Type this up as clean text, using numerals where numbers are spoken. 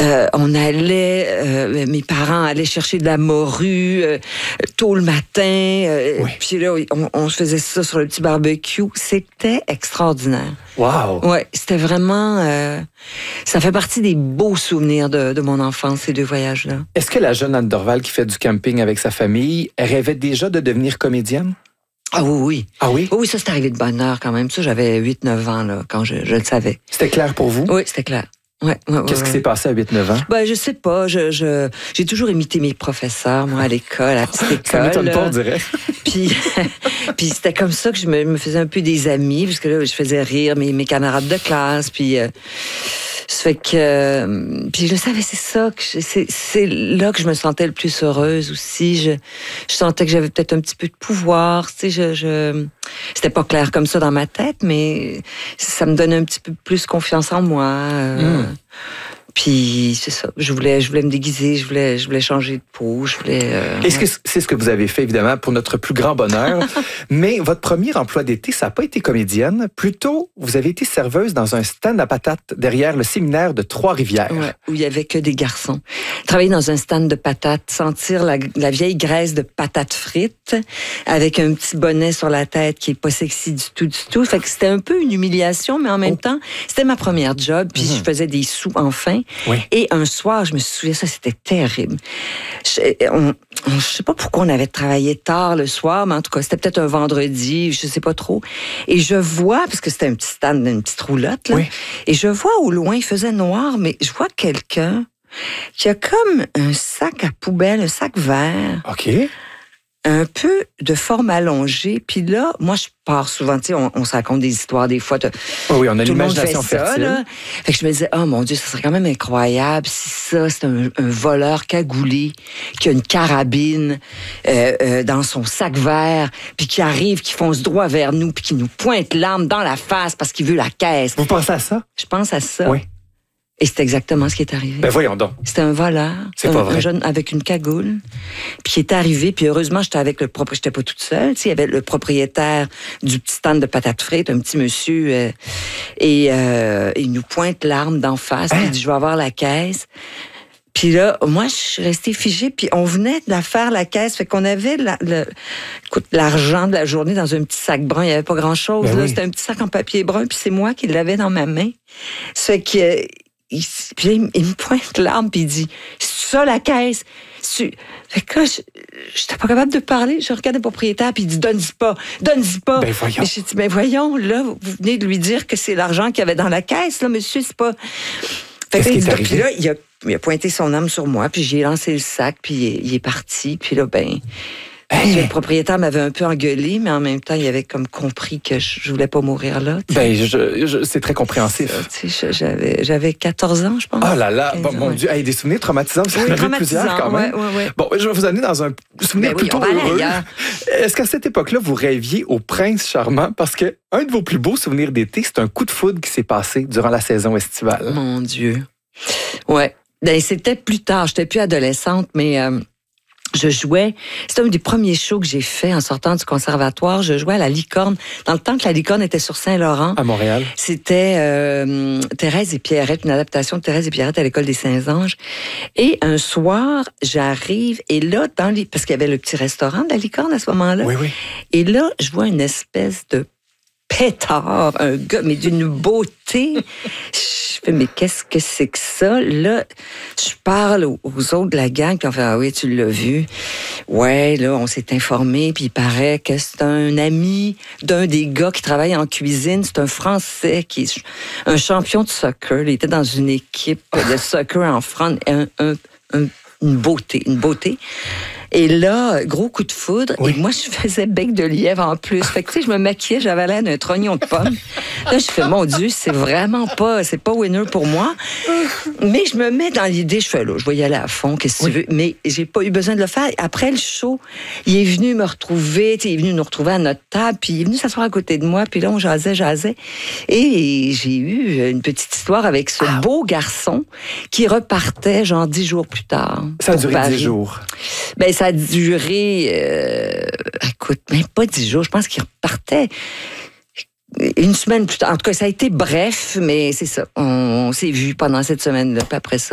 Mes parents allaient chercher de la morue tôt le matin. Oui. Puis là, on se faisait ça sur le petit barbecue. C'était extraordinaire. Wow! Oui, c'était vraiment... ça fait partie des beaux souvenirs de mon enfance, ces 2 voyages-là. Est-ce que la jeune Anne Dorval qui fait du camping avec sa famille rêvait déjà de devenir comédienne? Ah oui. Ah oui? Oui, ça, c'est arrivé de bonne heure quand même. Ça, j'avais 8-9 ans là, quand je le savais. C'était clair pour vous? Oui, c'était clair. Ouais, Qu'est-ce qui s'est passé à 8-9 ans? Ben, je sais pas. J'ai toujours imité mes professeurs, moi, à l'école, à la petite école. Ça m'étonne pas, on dirait. Puis c'était comme ça que je me faisais un peu des amis, parce que là, je faisais rire mes camarades de classe. Puis ça fait que... puis je savais, c'est ça, c'est là que je me sentais le plus heureuse aussi. Je sentais que j'avais peut-être un petit peu de pouvoir. Tu sais, c'était pas clair comme ça dans ma tête, mais ça me donnait un petit peu plus confiance en moi. Puis c'est ça, je voulais me déguiser, je voulais changer de peau, Est-ce que c'est ce que vous avez fait, évidemment, pour notre plus grand bonheur? Mais votre premier emploi d'été, ça n'a pas été comédienne. Plutôt, vous avez été serveuse dans un stand à patates derrière le séminaire de Trois-Rivières. Ouais, où il y avait que des garçons. Travailler dans un stand de patates, sentir la vieille graisse de patates frites, avec un petit bonnet sur la tête qui est pas sexy du tout. Fait que c'était un peu une humiliation, mais en même temps, c'était ma première job, puis je faisais des sous enfin. Oui. Et un soir, je me souviens, ça, c'était terrible. Je sais pas pourquoi on avait travaillé tard le soir, mais en tout cas, c'était peut-être un vendredi, je sais pas trop. Et je vois, parce que c'était un petit stand, une petite roulotte, là, et je vois au loin, il faisait noir, mais je vois quelqu'un qui a comme un sac à poubelle, un sac vert. OK. Un peu de forme allongée. Puis là, moi, je pars souvent, tu sais, on se raconte des histoires des fois. Oui, on a tout le monde l'imagination fait ça, fertile. là. Fait que je me disais, oh mon Dieu, ça serait quand même incroyable si ça, c'est un voleur cagoulé qui a une carabine dans son sac vert, puis qui arrive, qui fonce droit vers nous, puis qui nous pointe l'arme dans la face parce qu'il veut la caisse. Vous pensez à ça? Je pense à ça. Oui. Et c'est exactement ce qui est arrivé. Ben voyons donc. C'était un voleur, C'est pas vrai. un jeune avec une cagoule, puis qui est arrivé, puis heureusement, j'étais avec le propriétaire, j'étais pas toute seule, tu sais, il y avait le propriétaire du petit stand de patates frites, un petit monsieur, et il nous pointe l'arme d'en face, puis il dit, je vais avoir la caisse. Puis là, moi, je suis restée figée, puis on venait de la faire, la caisse, fait qu'on avait l'argent de la journée dans un petit sac brun, il n'y avait pas grand-chose, Ben là, oui. c'était un petit sac en papier brun, puis c'est moi qui l'avais dans ma main. Ça fait que... Puis là, il me pointe l'arme, puis il dit, c'est ça la caisse? Fait que là, j'étais pas capable de parler. Je regarde le propriétaire, puis il dit, donne-y pas. Ben voyons. Mais j'ai dit, ben voyons, là, vous venez de lui dire que c'est l'argent qu'il y avait dans la caisse, là, monsieur, c'est pas... Fait Qu'est-ce que qui est là, arrivé? puis là, il a pointé son arme sur moi, puis j'ai lancé le sac, puis il est parti. Puis là, le propriétaire m'avait un peu engueulé, mais en même temps, il avait comme compris que je voulais pas mourir là. Ben, c'est très compréhensif. Tu sais, j'avais 14 ans, je pense. Oh là là, 15 bon, ans, mon ouais. Dieu, hey, des souvenirs traumatisants, vous en avez plusieurs quand même. Ouais. Bon, je vais vous amener dans un souvenir Ben oui, plutôt on va aller heureux. ailleurs. Est-ce qu'à cette époque-là, vous rêviez au prince charmant? Parce que un de vos plus beaux souvenirs d'été, c'est un coup de foudre qui s'est passé durant la saison estivale. Mon Dieu. Ouais. Ben, c'était plus tard. J'étais plus adolescente, mais je jouais. C'était un des premiers shows que j'ai fait en sortant du conservatoire. Je jouais à la Licorne. Dans le temps que la Licorne était sur Saint-Laurent. À Montréal. C'était Thérèse et Pierrette, une adaptation de Thérèse et Pierrette à l'École des Saints-Anges. Et un soir, j'arrive, et là, parce qu'il y avait le petit restaurant de la Licorne à ce moment-là. Oui. Et là, je vois une espèce de pétard, un gars, mais d'une beauté. Je fais, mais qu'est-ce que c'est que ça? Là, je parle aux autres de la gang, puis on fait, ah oui, tu l'as vu. Ouais, là, on s'est informé, puis il paraît que c'est un ami d'un des gars qui travaille en cuisine. C'est un Français qui est un champion de soccer. Il était dans une équipe de soccer en France. Une beauté. Et là, gros coup de foudre. Oui. Et moi, je faisais bec de lièvre en plus. Fait que, tu sais, je me maquillais, j'avais l'air d'un trognon de pomme. Là, je fais, mon Dieu, c'est pas winner pour moi. Mais je me mets dans l'idée, je fais, là, je vais y aller à fond, qu'est-ce que tu veux. Mais j'ai pas eu besoin de le faire. Après le show, il est venu me retrouver, tu sais, il est venu nous retrouver à notre table, puis il est venu s'asseoir à côté de moi, puis là, on jasait. Et j'ai eu une petite histoire avec ce beau garçon qui repartait, genre 10 jours plus tard. Ça a duré Paris. 10 jours. Ben, ça a duré, écoute, même pas 10 jours. Je pense qu'il repartait une semaine plus tard. En tout cas, ça a été bref, mais c'est ça. On s'est vus pendant cette semaine-là. Puis après ça,